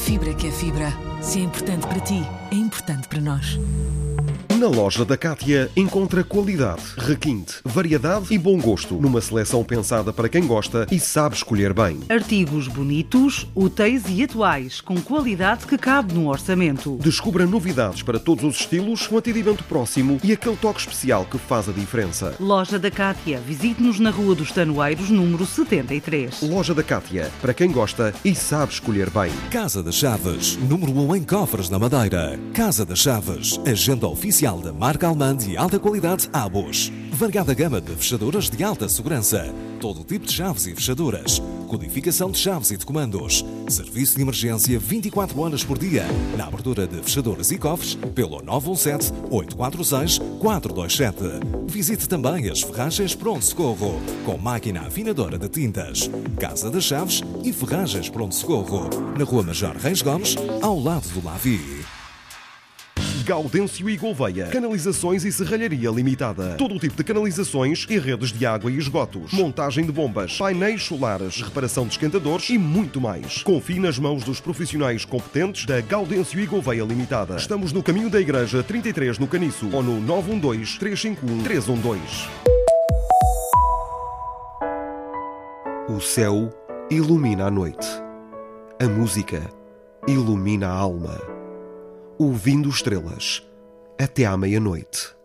fibra que é fibra. Se é importante para ti, é importante para nós. Na loja da Cátia encontra qualidade, requinte, variedade e bom gosto, numa seleção pensada para quem gosta e sabe escolher bem. Artigos bonitos, úteis e atuais, com qualidade que cabe no orçamento. Descubra novidades para todos os estilos, um atendimento próximo e aquele toque especial que faz a diferença. Loja da Cátia. Visite-nos na Rua dos Tanoeiros, número 73. Loja da Cátia, para quem gosta e sabe escolher bem. Casa das Chaves, número 1 em Cofres na Madeira. Casa das Chaves, agenda oficial da marca alemã de alta qualidade Abus. Variada gama de fechaduras de alta segurança. Todo tipo de chaves e fechaduras. Codificação de chaves e de comandos. Serviço de emergência 24 horas por dia. Na abertura de fechaduras e cofres pelo 917-846-427. Visite também as ferragens Pronto Socorro, com máquina afinadora de tintas. Casa das Chaves e Ferragens Pronto Socorro. Na Rua Major Reis Gomes, ao lado do Lavi. Gaudêncio e Gouveia, canalizações e serralharia limitada. Todo o tipo de canalizações e redes de água e esgotos. Montagem de bombas, painéis solares, reparação de esquentadores e muito mais. Confie nas mãos dos profissionais competentes da Gaudêncio e Gouveia Limitada. Estamos no caminho da Igreja 33 no Caniço ou no 912-351-312. O céu ilumina a noite. A música ilumina a alma. Ouvindo estrelas até à meia-noite.